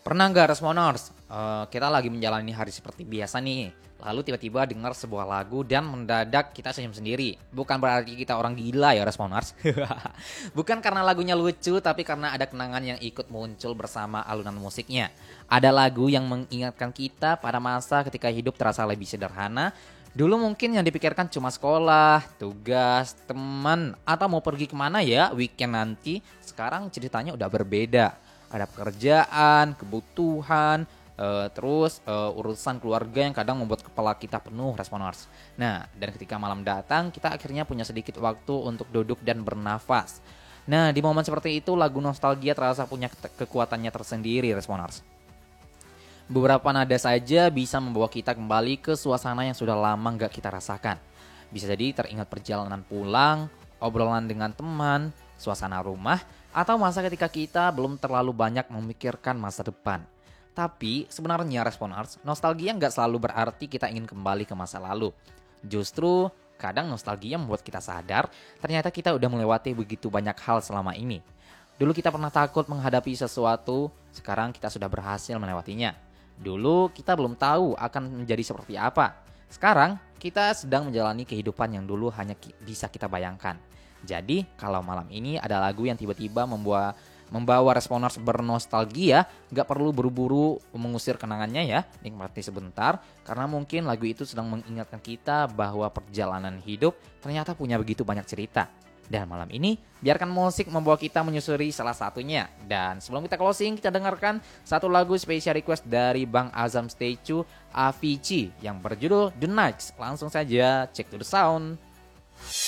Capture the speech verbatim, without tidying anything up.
Pernah nggak Resmoners, eh, kita lagi menjalani hari seperti biasa nih, lalu tiba-tiba dengar sebuah lagu dan mendadak kita senyum sendiri. Bukan berarti kita orang gila ya Resmoners. Bukan karena lagunya lucu, tapi karena ada kenangan yang ikut muncul bersama alunan musiknya. Ada lagu yang mengingatkan kita pada masa ketika hidup terasa lebih sederhana. Dulu mungkin yang dipikirkan cuma sekolah, tugas, teman, atau mau pergi kemana ya weekend nanti. Sekarang ceritanya udah berbeda. Ada pekerjaan, kebutuhan, uh, terus uh, urusan keluarga yang kadang membuat kepala kita penuh Resmoners. Nah, dan ketika malam datang, kita akhirnya punya sedikit waktu untuk duduk dan bernafas. Nah, di momen seperti itu, lagu nostalgia terasa punya ke- kekuatannya tersendiri Resmoners. Beberapa nada saja bisa membawa kita kembali ke suasana yang sudah lama gak kita rasakan. Bisa jadi teringat perjalanan pulang, obrolan dengan teman, suasana rumah, atau masa ketika kita belum terlalu banyak memikirkan masa depan. Tapi sebenarnya Responers, nostalgia nggak selalu berarti kita ingin kembali ke masa lalu. Justru kadang nostalgia membuat kita sadar ternyata kita udah melewati begitu banyak hal selama ini. Dulu kita pernah takut menghadapi sesuatu, sekarang kita sudah berhasil melewatinya. Dulu kita belum tahu akan menjadi seperti apa. Sekarang kita sedang menjalani kehidupan yang dulu hanya ki- bisa kita bayangkan. Jadi kalau malam ini ada lagu yang tiba-tiba membawa membawa Responers bernostalgia, gak perlu buru-buru mengusir kenangannya ya, nikmati sebentar, karena mungkin lagu itu sedang mengingatkan kita bahwa perjalanan hidup ternyata punya begitu banyak cerita. Dan malam ini biarkan musik membawa kita menyusuri salah satunya. Dan sebelum kita closing, kita dengarkan satu lagu special request dari Bang Azam Statue Avicii yang berjudul The Nights. Langsung saja cek to the sound.